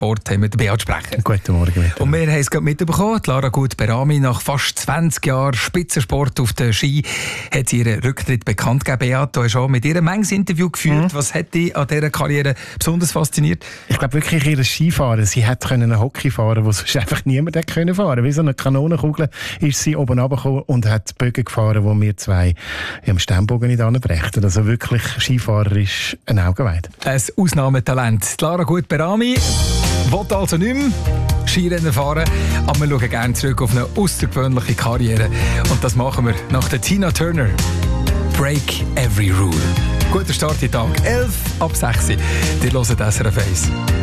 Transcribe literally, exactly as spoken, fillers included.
Sport haben wir den Beat sprechen. Guten Morgen. Mit. Und wir haben es gerade mitbekommen, Lara Gut-Berami, nach fast zwanzig Jahren Spitzensport auf den Ski, hat sie ihren Rücktritt bekannt gegeben. Beat, du hast auch mit ihr ein manches Interview geführt. Mhm. Was hat dich an dieser Karriere besonders fasziniert? Ich glaube wirklich ihr Skifahren. Sie hat können Hockey fahren, wo sonst einfach niemand hätte können fahren. Wie so eine Kanonenkugel ist sie oben runtergekommen und hat Bögen gefahren, wo wir zwei am Stemmbogen nicht anbrechen. Also wirklich, Skifahrer ist ein Augenweid. Ein Ausnahmetalent. Lara Gut-Berami will also nicht mehr Skirennen fahren, aber wir schauen gerne zurück auf eine außergewöhnliche Karriere. Und das machen wir nach der Tina Turner. Break Every Rule. Guter Start in den Tag. elf ab sechs. Ihr hört S R F eins.